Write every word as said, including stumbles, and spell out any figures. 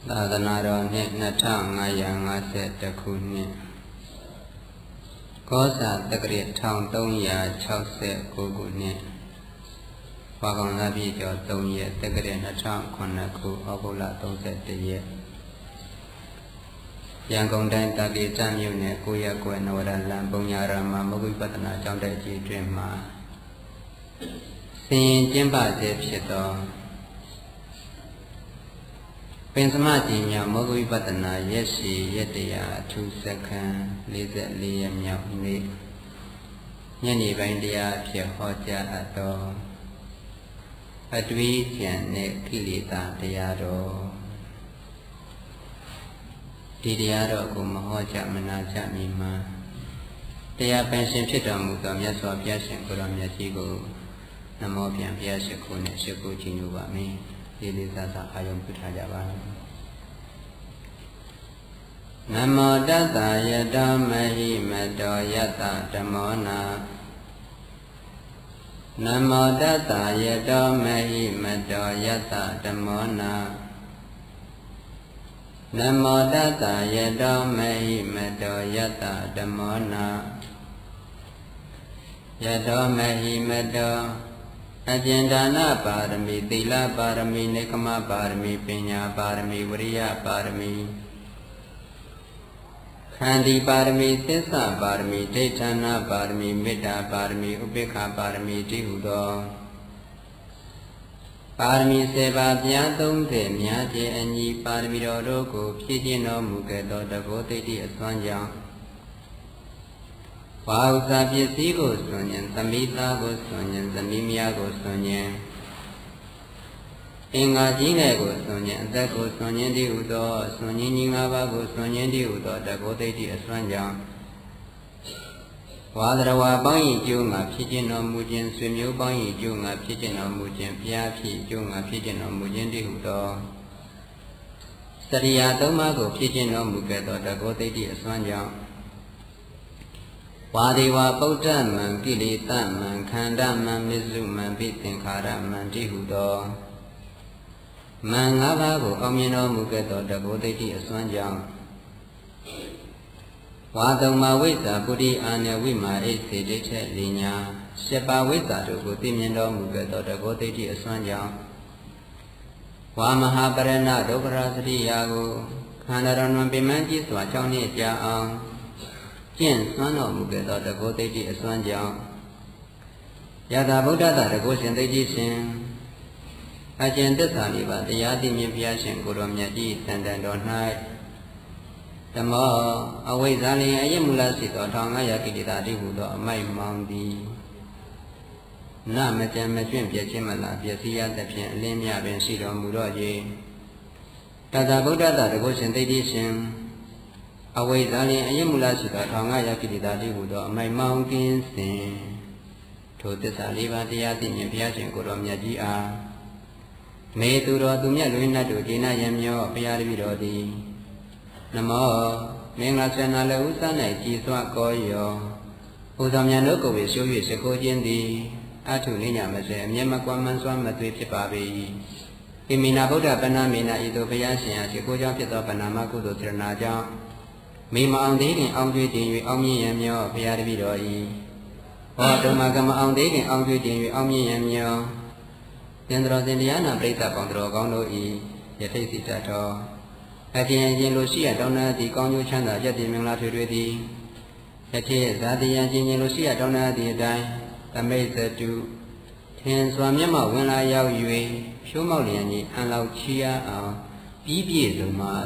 သာသနာတော်နှစ်နှစ်ထောင်ငါးရာငါးဆယ်တစ်ခုနှစ်ကောဇာတက္ကရာတစ်ထောင်သုံးရာခြောက်ဆယ်ကိုခုနှစ်ဝါကောင်လပြည့်ကျော်သုံးရက်တက္ကရာနှစ်ထောင်ခုနှစ်ခုဩဂုတ်လသုံးဆယ်တစ်ရက်ရန်ကုန်တိုင်းတာကေတမြို့နယ်ကိုရက်ကွယ်နဝရလံပုံညာရမမဂုပတနာကျောင်းတိုက်ကြီးတွင်မှာဆင်ရင်ကျင်းပစေဖြစ်သောပင်စမကြီးမြောက်မောဂဝိပဿနာရက်ရှိရက်တရာအထူးစက္ကန့်လေးဆယ်လေးရက်မြောက်နေ့ညနေပိုင်းတရားဖြစ်ဟောကြားအပ်သောအတွေ့အကြံနှင့်ကိလေသာတရားတော်ဒီတရားတော်ကိုမဟောကြားမနာကြမီမှာတရားပင်ရှင်ဖြစ်တော်မူသောမြတ်စွာဘုရားရှင်ကိုယ်တော်မြတ်ကြီးကိုနမောပြန်ဘုရားရှိခိုးနဲ့ရှိခိုးကြည်ညိုပါမည်ဒီလေးစားစားအာယုံပြုထားကြပါနမောတတ္တယတောမဟိမတောယတ္တဓမ္မောနာနမောတတ္တယတောမဟိမတောယတ္တဓမ္မောနာနမောတတ္တယတောမဟိမတောယတ္တဓမ္မောနာယတောမဟိမတောအကျဉ်ဒါနပါရမီသီလပါရမီနေကမပါရမီပညာပါရမီဝရိယပါရမီခန္တီပါရမီသစ္စာပါရမီဒိဋ္ဌာနာပါရမီမေတ္တာပါရမီဥပေက္ခပါရမီတိဟုသောပါရမီစေပါးပြားသုံးthểများဖြင့်အညီပါရမီတော်တို့ကိုဖြည့်ကျင့်တော်မူခဲ့သောတကောတိတိအစွမ်းကြောင့်ဝါဥစ္စာပစ္စည်းကိုစွန့်ញံသမီးသားကိုစွန့်ញံသမီးမယားကိုစွန့်ញံအင်္ဂါကြီးငယ်ကိုစွန့်ញံအသက်ကိုစွန့်ញံတည်းဟူသောစွန့်ញင်းကြီး၅ပါးကိုစွန့်ញံတည်းဟူသောတကောတိတိအစွမ်းကြောင့်ဝါဒရဝါပေါင်း၏ကျိုးငါဖြစ်ခြင်းတော်မူခြင်းဆွေမျိုးပေါင်း၏ကျိုးငါဖြစ်ခြင်းတော်မူခြင်းဘုရားဖြစ်ကျိုးငါဖြစ်ခြင်းတော်မူခြင်းတည်းဟူသောစရိယာသုံးပါးကိုဖြစ်ခြင်းတော်မူခဲ့သောတကောတိတိအစွမ်းကြောင့်ဝါဒေဝပုဒ္ဓမံကိလေသာမံခန္ဓာမံမစ္စုမံပိသင်္ခါရမံတိဟုသောမံ၅ပါးကိုအောင်မြင်တော်မူခဲ့သောတကောတိတိအစွမ်းကြောင့်ဝါတုံမဝိဇ္ဇာပုရိအာနဝိမာဣစေတိထက်လိညာရှစ်ပါးဝိဇ္ဇာတို့ကိုသိမြင်တော်မူခဲ့သောတကောတိတိအစွမ်းကြောင့်ဝါမဟာပရဏဒုက္ခရာစရိယာကိုခန္ဓာတော်တွင်ပြမန်းကြီးစွာ၆နှစ်ကြာအောင်ကျင့်စွမ်းတော်မူခဲ့သောတကောတိတိအစွမ်းကြောင့်ယထာဗုဒ္ဓတာတကောရှင်သိတိရှင်အကျဉ်သစ္စာလေးပါးတရားသိမြင်ဘုရားရှင်ကိုယ်တော်မြတ်ကြီးတန်တန်တော်၌ဓမ္မောအဝိဇ္ဇာလျင်အယမူလရှိသောထောင်ငါးရာကိလေသာတိဟုသောအမိုက်မောင်သည်နမကြံမကျွင့်ပြည့်ခြင်းမလားပျက်စီးရသဖြင့်အလင်းမြပင်ရှိတော်မူတော့၍တသဗုဒ္ဓတာတကောရှင်သိတိရှင်အဝိဇ္ဇာလျင်အယမူလရှိသောထောင်ငါးရာကိလေသာတိဟုသောအမိုက်မောင်ကင်းစဉ်ထိုသစ္စာလေးပါးတရားသိမြင်ဘုရားရှင်ကိုယ်တော်မြတ်ကြီးအားမေသူတော်သူမြတ်လွင်နှတ်တို့ဒေနယံမျောဘုရားတပည့်တော်သည်နမောမင်္ဂလာဆန္ဒလည်းဥစ္စာ၌ကြည်စွာကောယောဘုရားမြတ်တို့ကိုယ်ဝေရှိုး၍စခိုးခြင်းသည်အထုလိညာမစေအမျက်မကွမ်းမစွမ်းမသွေဖြစ်ပါပေ၏ဣမိနာဗုဒ္ဓပဏ္ဏမေနာဤသို့ဘုရားရှင်အားစခိုးကြောင့်ဖြစ်သောပဏ္ဏမကုသိုလ်စေရနာကြောင့်မိမအောင်သေးခင်အောင်ကျွေးတင်၍အောင်မြင်ရန်မျောဘုရားတပည့်တော်၏ဟောဓမ္မကမအောင်သေးခင်အောင်ကျွေးတင်၍အောင်မြင်ရန်မျောသင်္တော်စဉ်တရားနာပရိသတ်ပေါင်းတော်ကောင်းတို့၏ယထိတ်စိတ္တတော်အကျဉ်းချင်းလိုရှိရတောင်းတသည်ကောင်းကျိုးချမ်းသာရည်တည်မင်္ဂလာထွေထွေသည်ယထိဇာတိယအကျဉ်းချင်းလိုရှိရတောင်းတသည်အတိုင်းသမိတ်သတုထင်စွာမျက်မှောက်ဝင်လာရောက်၍ဖြိုးမောက်လျံကြီးအန်လောက်ချီရအောင်ပြီးပြည့်စုံမှာ